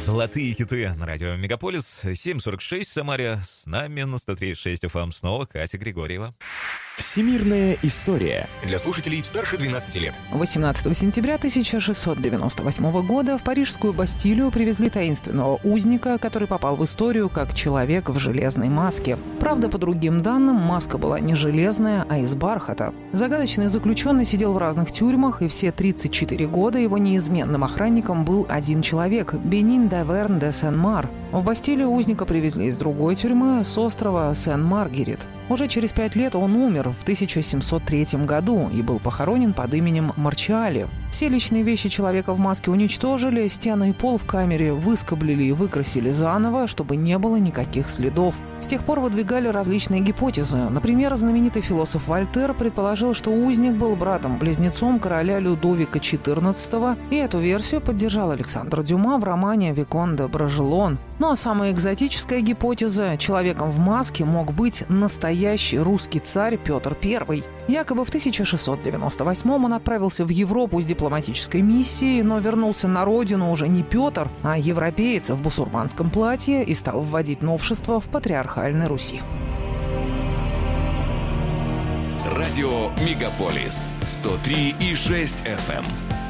Золотые хиты на радио Мегаполис. 7:46 в Самаре. С нами на 103.6 FM снова Катя Григорьева. Всемирная история. Для слушателей старше 12 лет. 18 сентября 1698 года в Парижскую Бастилию привезли таинственного узника, который попал в историю как человек в железной маске. Правда, по другим данным, маска была не железная, а из бархата. Загадочный заключенный сидел в разных тюрьмах, и все 34 года его неизменным охранником был один человек – Бенин Даверн де Сен-Мар. В Бастилию узника привезли из другой тюрьмы, с острова Сен-Маргерит. Уже через 5 лет он умер в 1703 году и был похоронен под именем Марчиали. Все личные вещи человека в маске уничтожили, стены и пол в камере выскоблили и выкрасили заново, чтобы не было никаких следов. С тех пор выдвигали различные гипотезы. Например, знаменитый философ Вольтер предположил, что узник был братом-близнецом короля Людовика XIV, и эту версию поддержал Александр Дюма в романе «Викон де Брожелон». Ну а самая экзотическая гипотеза – человеком в маске мог быть настоящий русский царь Петр I. Якобы в 1698-м он отправился в Европу с дипломатической миссией, но вернулся на родину уже не Петр, а европеец в бусурманском платье и стал вводить новшества в патриархальной Руси. Радио Мегаполис 103,6 FM.